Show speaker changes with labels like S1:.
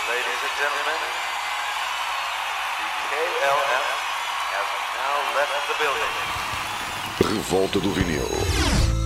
S1: Ladies and gentlemen, the KLF has now left the building.
S2: Revolta do Vinil.